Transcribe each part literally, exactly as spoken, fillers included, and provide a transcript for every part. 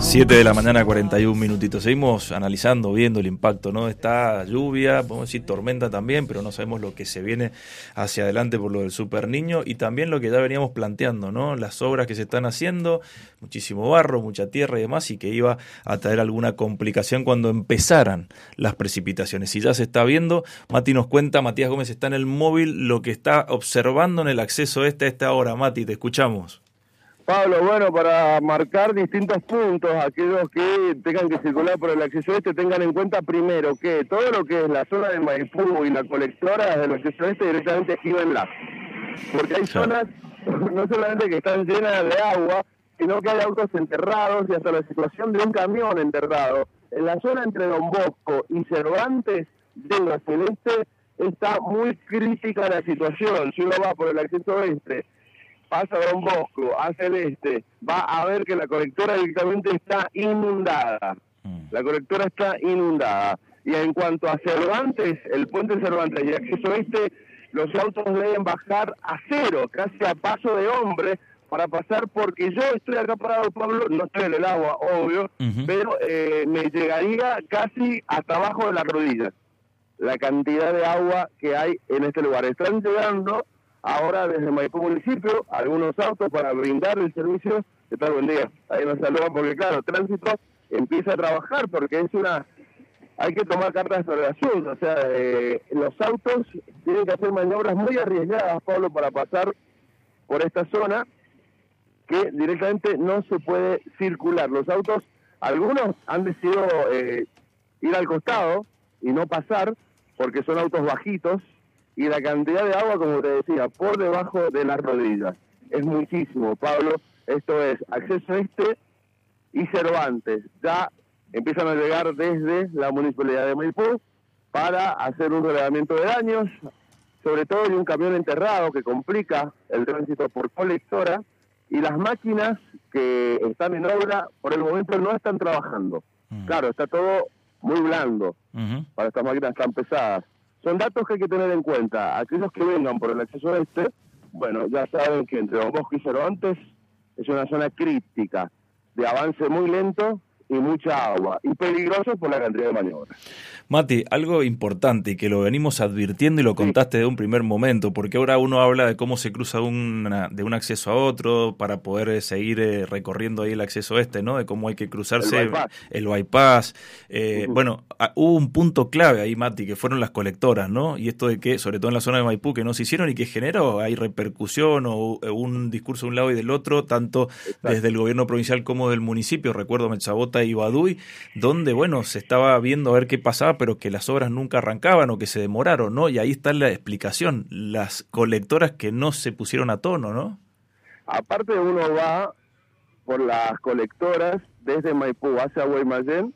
siete de la mañana, cuarenta y un minutitos. Seguimos analizando, viendo el impacto, ¿no? Está lluvia, podemos decir tormenta también, pero no sabemos lo que se viene hacia adelante por lo del Super Niño y también lo que ya veníamos planteando, ¿no? Las obras que se están haciendo, muchísimo barro, mucha tierra y demás, y que iba a traer alguna complicación cuando empezaran las precipitaciones. Y ya se está viendo, Mati nos cuenta, Matías Gómez está en el móvil, lo que está observando en el acceso este a esta hora. Mati, te escuchamos. Pablo, bueno, para marcar distintos puntos, aquellos que tengan que circular por el acceso este, tengan en cuenta primero que todo lo que es la zona de Maipú y la colectora del acceso este directamente esquívenla. Porque hay zonas, no solamente que están llenas de agua, sino que hay autos enterrados y hasta la situación de un camión enterrado. En la zona entre Don Bosco y Cervantes, de la Celeste, está muy crítica la situación. Si uno va por el acceso este, pasa Don Bosco a Celeste, va a ver que la colectora directamente está inundada. La colectora está inundada. Y en cuanto a Cervantes, el puente Cervantes y acceso este, los autos deben bajar a cero, casi a paso de hombre, para pasar, porque yo estoy acá parado, Pablo, no estoy en el agua, obvio, uh-huh. pero eh, me llegaría casi hasta abajo de las rodillas la cantidad de agua que hay en este lugar. Están llegando ahora desde Maipú municipio algunos autos para brindar el servicio. ¿Qué tal? Buen día. Ahí nos saludan porque, claro, tránsito empieza a trabajar porque es una... Hay que tomar cartas sobre el asunto. O sea, eh, los autos tienen que hacer maniobras muy arriesgadas, Pablo, para pasar por esta zona que directamente no se puede circular. Los autos, algunos han decidido eh, ir al costado y no pasar porque son autos bajitos, y la cantidad de agua, como te decía, por debajo de las rodillas. Es muchísimo, Pablo. Esto es acceso este y Cervantes. Ya empiezan a llegar desde la Municipalidad de Maipú para hacer un relevamiento de daños, sobre todo de un camión enterrado que complica el tránsito por colectora, y las máquinas que están en obra por el momento no están trabajando. Uh-huh. Claro, está todo muy blando uh-huh. para estas máquinas tan pesadas. Son datos que hay que tener en cuenta. Aquellos que vengan por el acceso este, bueno, ya saben que entre Don Bosco y Cervantes es una zona crítica, de avance muy lento y mucha agua, y peligroso por la cantidad de maniobras. Mati, algo importante y que lo venimos advirtiendo y lo contaste sí. de un primer momento, porque ahora uno habla de cómo se cruza una, de un acceso a otro para poder seguir eh, recorriendo ahí el acceso este, ¿no? De cómo hay que cruzarse el bypass. El bypass. Eh, uh-huh. Bueno, a, hubo un punto clave ahí, Mati, que fueron las colectoras, ¿no? Y esto de que, sobre todo en la zona de Maipú, que no se hicieron y que generó, hay repercusión o un discurso de un lado y del otro, tanto Exacto. desde el gobierno provincial como del municipio, recuerdo Metzabota y Baduy, donde, bueno, se estaba viendo a ver qué pasaba, pero que las obras nunca arrancaban o que se demoraron, ¿no? Y ahí está la explicación, las colectoras que no se pusieron a tono, ¿no? Aparte uno va por las colectoras desde Maipú hacia Guaymallén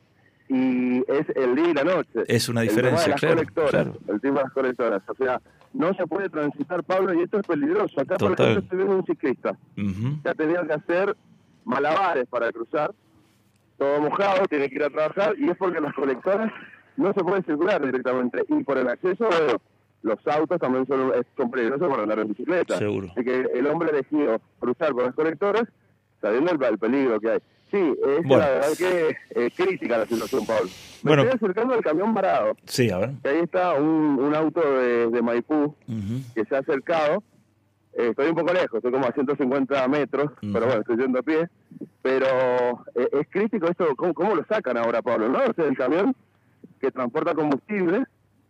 y es el día y la noche. Es una diferencia, el claro, colectoras, claro. El tema de las colectoras, o sea, no se puede transitar, Pablo, y esto es peligroso. Acá, Total. por ejemplo, se ve un ciclista. Uh-huh. Ya tenía que hacer malabares para cruzar, todo mojado, tiene que ir a trabajar, y es porque las colectoras no se puede circular directamente. Y por el acceso, bueno, los autos también son, son peligrosos para andar en bicicleta. Seguro. Así que el hombre decidió cruzar por las colectoras, sabiendo el, el peligro que hay. Sí, es bueno. La verdad que es crítica la situación, Pablo. Me bueno. estoy acercando al camión varado. Sí, a ver. Ahí está un, un auto de, de Maipú uh-huh. que se ha acercado. Eh, estoy un poco lejos, estoy como a ciento cincuenta metros, uh-huh. pero bueno, estoy yendo a pie. Pero eh, es crítico esto, ¿cómo, ¿cómo lo sacan ahora, Pablo? ¿No? O sea, el camión que transporta combustible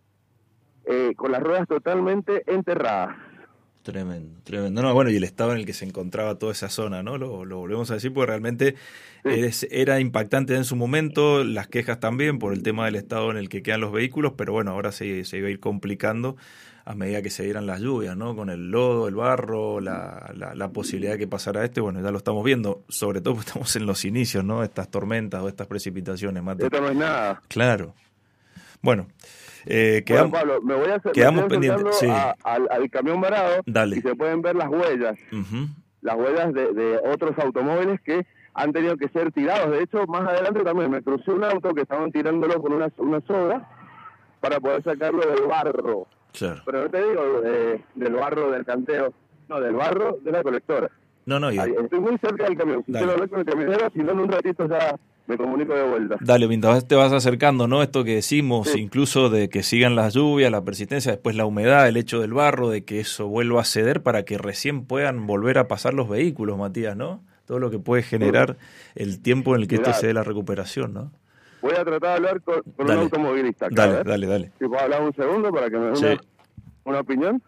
eh, con las ruedas totalmente enterradas. Tremendo, tremendo. No, bueno, y el estado en el que se encontraba toda esa zona, ¿no? Lo, lo volvemos a decir porque realmente sí. es, era impactante en su momento, las quejas también por el tema del estado en el que quedan los vehículos, pero bueno, ahora se, se iba a ir complicando a medida que se dieran las lluvias, ¿no? Con el lodo, el barro, la, la, la posibilidad de que pasara este, bueno, ya lo estamos viendo, sobre todo porque estamos en los inicios, ¿no? Estas tormentas o estas precipitaciones, Mate. Esto no es nada. Claro. Bueno, eh, quedamos, bueno, Pablo, me voy a hacer, quedamos me pendientes. Sí. A, al, al camión varado. Dale. Y se pueden ver las huellas, uh-huh. las huellas de, de otros automóviles que han tenido que ser tirados. De hecho, más adelante también me crucé un auto que estaban tirándolo con una, una soga para poder sacarlo del barro. Claro. Pero no te digo de, del barro del canteo, no, del barro de la colectora. No, no, yo... Ahí, estoy muy cerca del camión. Si quiero hablar con el camionero, si no, en un ratito ya me comunico de vuelta. Dale, mientras te vas acercando, ¿no? Esto que decimos, sí. incluso de que sigan las lluvias, la persistencia, después la humedad, el hecho del barro, de que eso vuelva a ceder para que recién puedan volver a pasar los vehículos, Matías, ¿no? Todo lo que puede generar sí. el tiempo en el que Mirá, esto se dé la recuperación, ¿no? Voy a tratar de hablar con, con un automovilista. Acá, dale, dale, dale. Si puedo hablar un segundo para que me dé sí. una, una opinión.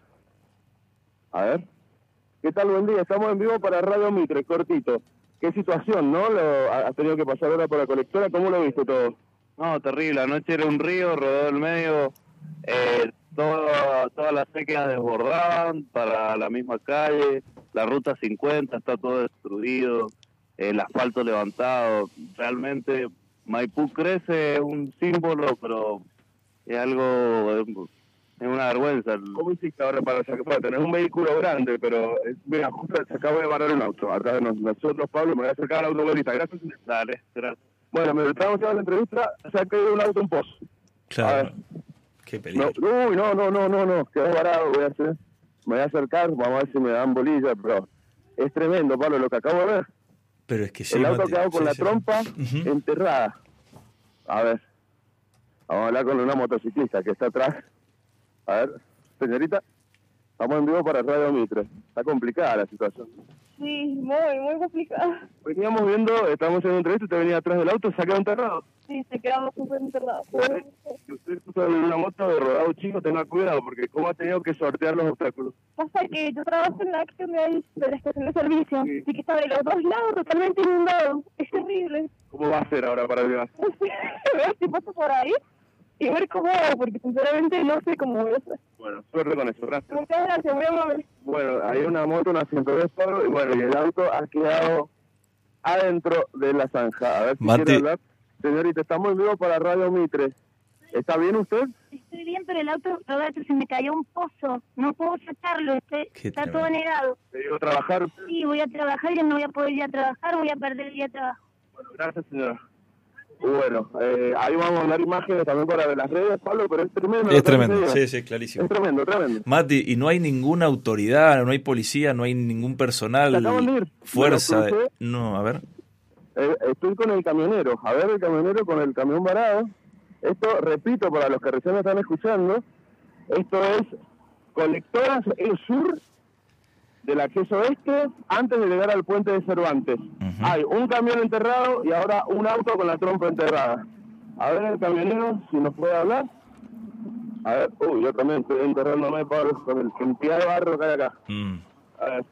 A ver. ¿Qué tal? Buen día. Estamos en vivo para Radio Mitre, cortito. ¿Qué situación, no? Lo, ¿Has tenido que pasar ahora por la colectora? ¿Cómo lo viste todo? No, terrible. Anoche era un río, rodó el medio. Eh, todo, todas las sequías desbordaban para la misma calle. La ruta cincuenta está todo destruido. El asfalto levantado. Realmente Maipú crece, es un símbolo, pero es algo... Es una vergüenza. ¿Cómo hiciste ahora para sacar? Bueno, tenés un vehículo grande, pero mira, justo se acaba de parar un auto. Atrás de nosotros, Pablo, me voy a acercar al automovilista. Gracias. Dale, gracias. Bueno, me estamos haciendo la entrevista, se ha caído un auto en pozo. Claro. A ver. Qué peligro. No, uy, no, no, no, no, no, quedó varado, voy a hacer. Me voy a acercar, vamos a ver si me dan bolilla, pero es tremendo, Pablo, lo que acabo de ver. Pero es que sí. El auto Mati, quedado con sí, la sí. trompa uh-huh. enterrada. A ver. Vamos a hablar con una motociclista que está atrás. A ver, señorita, estamos en vivo para Radio Mitre. Está complicada la situación. Sí, muy, muy complicada. Veníamos viendo, estábamos en una entrevista, usted venía atrás del auto, ¿se ha quedado enterrado? Sí, se quedó súper enterrado. Si usted usa una moto de rodado chico, tenga cuidado, porque cómo ha tenido que sortear los obstáculos. Pasa que yo trabajo en la acción de, de la estación de servicio, sí. y que está de los dos lados totalmente inundado. Es terrible. ¿Cómo va a ser ahora para llegar? A ver si paso por ahí y ver cómo hago, porque sinceramente no sé cómo voy a hacer. Bueno, suerte con eso, gracias. Muchas gracias, muy amable. Bueno, hay una moto, una ciento diez Pablo, y bueno, y el auto ha quedado adentro de la zanja. A ver si Mati. quiere hablar. Señorita, estamos en vivo para Radio Mitre. ¿Está bien usted? Estoy bien, pero el auto, Roberto, se me cayó un pozo. No puedo sacarlo, este, está todo negado. ¿Te digo trabajar? Sí, voy a trabajar, ya no voy a poder ir a trabajar, voy a perder el día de trabajo. Bueno, gracias, señora. Bueno, eh, ahí vamos a mandar imágenes también para las redes, Pablo, pero es tremendo. Es tremendo, sí, sí, clarísimo. Es tremendo, tremendo. Mati, y no hay ninguna autoridad, no hay policía, no hay ningún personal, fuerza. De... No, a ver. Eh, estoy con el camionero, a ver el camionero con el camión varado. Esto, repito, para los que recién me están escuchando, esto es Colectoras El Sur del acceso este, antes de llegar al puente de Cervantes. Uh-huh. Hay un camión enterrado y ahora un auto con la trompa enterrada. A ver el camionero, si nos puede hablar. A ver, uy, yo también estoy enterrándome, Pablo, con el cantidad de barro que hay acá. Mm. A ver.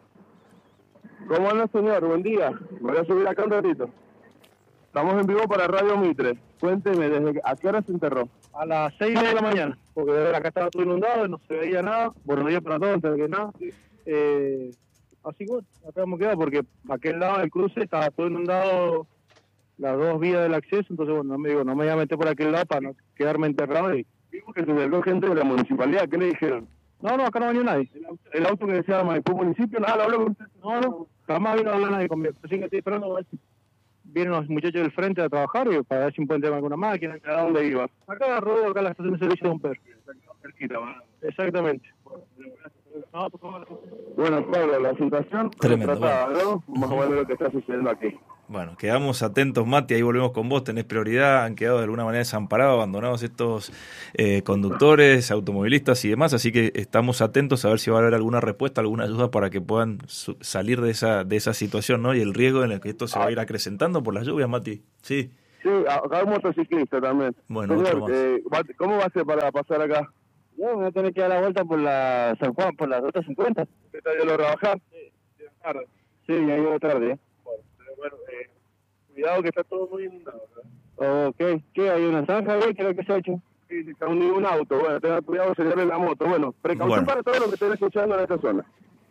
¿Cómo anda, señor? Buen día. Me voy a subir acá un ratito. Estamos en vivo para Radio Mitre. Cuénteme, ¿desde a qué hora se enterró? A las seis y media de la mañana, porque de ver acá estaba todo inundado y no se veía nada. Buenos días para todos, antes de que nada. Eh, así que acá hemos quedado porque aquel lado del cruce estaba todo inundado, las dos vías del acceso, entonces bueno, no me digo, no me voy a meter por aquel lado para no quedarme enterrado. Y dijo que se acercó gente de la municipalidad, ¿qué le dijeron? No, no, acá no venía nadie. El auto, el auto que decía Maipú Municipio, nada, lo habló con usted. No, no, jamás vino a hablar nadie conmigo. Así que estoy esperando a ver si vienen los muchachos del frente a trabajar y para ver si pueden tener alguna máquina. ¿A dónde iba? Acá rodeo, acá a la estación de servicio de Don Pedro. Cerquita, ¿verdad? Exactamente. No, por favor. Bueno, Pablo, la situación tremendo, tratada, bueno. ¿no? Vamos a ver lo que está sucediendo aquí. Bueno, quedamos atentos, Mati, ahí volvemos con vos, tenés prioridad, han quedado de alguna manera desamparados, abandonados estos eh, conductores, automovilistas y demás, así que estamos atentos a ver si va a haber alguna respuesta, alguna ayuda para que puedan su- salir de esa de esa situación, ¿no? Y el riesgo en el que esto se va a ir acrecentando por las lluvias, Mati. Sí. Sí, acá hay un motociclista también. Bueno, Señor, otro más. eh, ¿cómo va a ser para pasar acá? No, voy a tener que dar la vuelta por la San Juan, por la ruta cincuenta. ¿Usted está yendo a trabajar? Sí, tarde. Sí, ya llego tarde. ¿eh? Bueno, pero bueno, eh, cuidado que está todo muy inundado, ¿verdad? Ok, ¿qué? ¿Hay una zanja ahí? ¿Qué es lo que se ha hecho? Sí, sí, está hundido un auto. Bueno, tenga cuidado, señor, en la moto. Bueno, precaución Bueno. para todos los que estén escuchando en esta zona.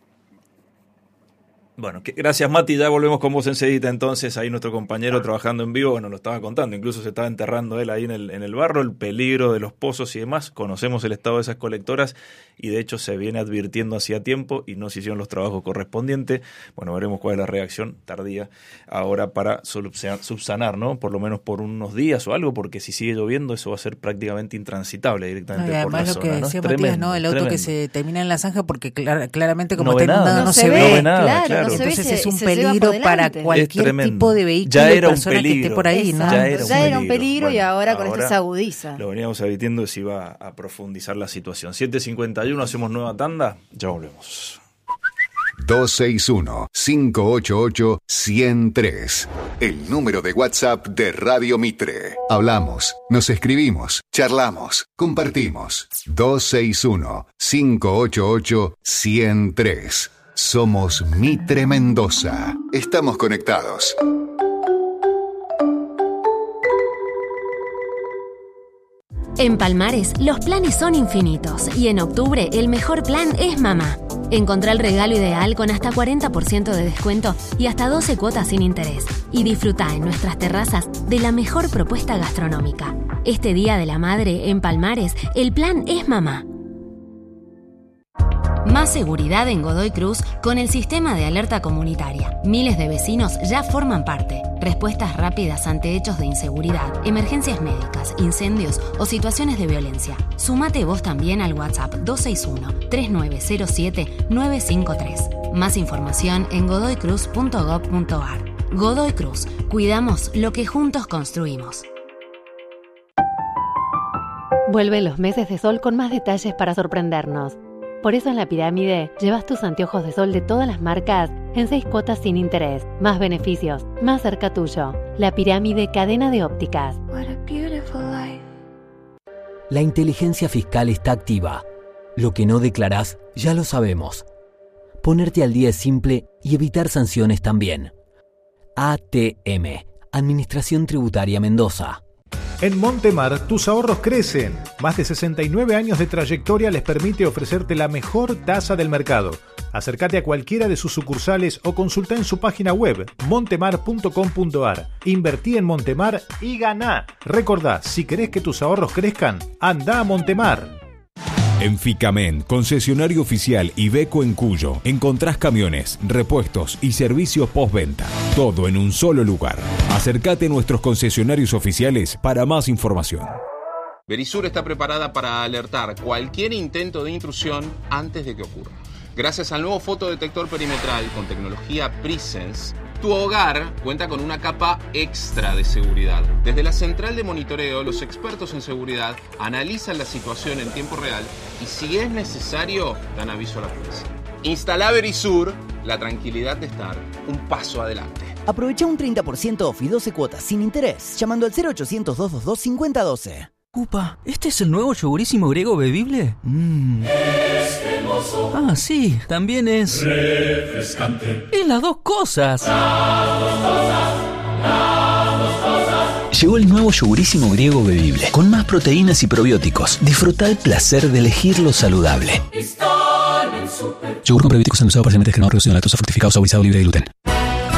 Bueno, que, gracias Mati, ya volvemos con vos enseguida entonces, ahí nuestro compañero trabajando en vivo, bueno, lo estaba contando, incluso se estaba enterrando él ahí en el, en el barro, el peligro de los pozos y demás, conocemos el estado de esas colectoras y de hecho se viene advirtiendo hacía tiempo y no se hicieron los trabajos correspondientes, bueno, veremos cuál es la reacción tardía ahora para subsanar, ¿no? Por lo menos por unos días o algo, porque si sigue lloviendo eso va a ser prácticamente intransitable directamente Ay, por la además lo zona, que ¿no? decía Tremendo, Matías, ¿no? El auto tremendo. que se termina en la zanja porque clar- claramente como No está ve nada, inundado no, no se se ve, ve, no ve nada, claro, claro. claro. se ve, Entonces se- es un se lleva peligro por para delante. cualquier Es tremendo. tipo de vehículo Ya y era un persona que peligro. esté por ahí, ¿no? Exacto. Ya era un Ya era un peligro. peligro y Bueno, ahora con ahora esto se agudiza. Lo veníamos advirtiendo, si iba a profundizar la situación. siete cincuenta y uno, hacemos nueva tanda, ya volvemos. dos seis uno, cinco ocho ocho, uno cero tres. El número de WhatsApp de Radio Mitre. Hablamos, nos escribimos, charlamos, compartimos. dos seis uno, cinco ocho ocho, uno cero tres. Somos Mitre Mendoza. Estamos conectados. En Palmares, los planes son infinitos y en octubre el mejor plan es mamá. Encontrá el regalo ideal con hasta cuarenta por ciento de descuento y hasta doce cuotas sin interés. Y disfrutá en nuestras terrazas de la mejor propuesta gastronómica. Este Día de la Madre, en Palmares, el plan es mamá. Más seguridad en Godoy Cruz con el sistema de alerta comunitaria. Miles de vecinos ya forman parte. Respuestas rápidas ante hechos de inseguridad, emergencias médicas, incendios o situaciones de violencia. Sumate vos también al WhatsApp dos seis uno, tres nueve cero siete, nueve cinco tres. Más información en godoy cruz punto gob punto ar. Godoy Cruz. Cuidamos lo que juntos construimos. Vuelven los meses de sol con más detalles para sorprendernos. Por eso en La Pirámide llevas tus anteojos de sol de todas las marcas en seis cuotas sin interés. Más beneficios, más cerca tuyo. La Pirámide, cadena de ópticas. La inteligencia fiscal está activa. Lo que no declarás, ya lo sabemos. Ponerte al día es simple y evitar sanciones también. A T M, Administración Tributaria Mendoza. En Montemar, tus ahorros crecen. Más de sesenta y nueve años de trayectoria les permite ofrecerte la mejor tasa del mercado. Acércate a cualquiera de sus sucursales o consulta en su página web montemar punto com punto ar. Invertí en Montemar y ganá. Recordá, si querés que tus ahorros crezcan, anda a Montemar. En Ficamen, concesionario oficial Iveco en Cuyo, encontrás camiones, repuestos y servicios postventa. Todo en un solo lugar. Acércate a nuestros concesionarios oficiales para más información. Verisur está preparada para alertar cualquier intento de intrusión antes de que ocurra. Gracias al nuevo fotodetector perimetral con tecnología Presence, tu hogar cuenta con una capa extra de seguridad. Desde la central de monitoreo, los expertos en seguridad analizan la situación en tiempo real y si es necesario, dan aviso a la policía. Instala Verisur, la tranquilidad de estar un paso adelante. Aprovecha un treinta por ciento off y doce cuotas sin interés llamando al cero ochocientos, doscientos veintidós, cincuenta doce. Upa, ¿este es el nuevo yogurísimo griego bebible? Mm. Ah, sí, también es refrescante. Y las dos cosas. Las dos cosas, las dos cosas. Llegó el nuevo yogurísimo griego bebible, con más proteínas y probióticos. Disfruta el placer de elegir lo saludable. Yogur con probióticos endulzado parcialmente descremado, reducido en lactosa, fructificado, saborizado, libre de gluten.